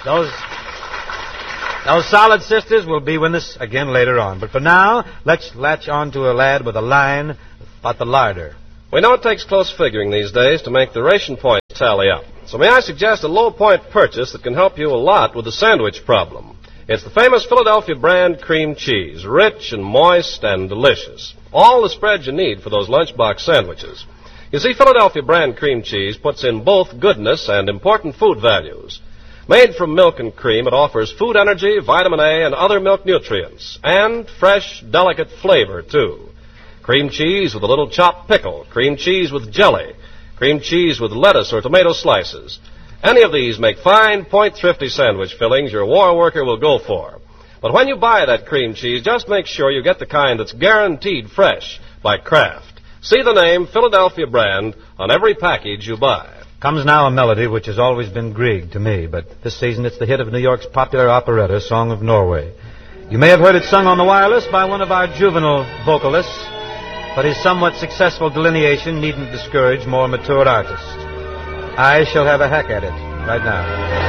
Those solid sisters will be with us again later on. But for now, let's latch on to a lad with a line about the larder. We know it takes close figuring these days to make the ration points tally up. So may I suggest a low-point purchase that can help you a lot with the sandwich problem. It's the famous Philadelphia brand cream cheese, rich and moist and delicious. All the spread you need for those lunchbox sandwiches. You see, Philadelphia brand cream cheese puts in both goodness and important food values. Made from milk and cream, it offers food energy, vitamin A, and other milk nutrients, and fresh, delicate flavor, too. Cream cheese with a little chopped pickle, cream cheese with jelly, cream cheese with lettuce or tomato slices. Any of these make fine, point-thrifty sandwich fillings your war worker will go for. But when you buy that cream cheese, just make sure you get the kind that's guaranteed fresh by Kraft. See the name Philadelphia brand on every package you buy. Comes now a melody which has always been Grieg to me, but this season it's the hit of New York's popular operetta, Song of Norway. You may have heard it sung on the wireless by one of our juvenile vocalists, but his somewhat successful delineation needn't discourage more mature artists. I shall have a hack at it right now.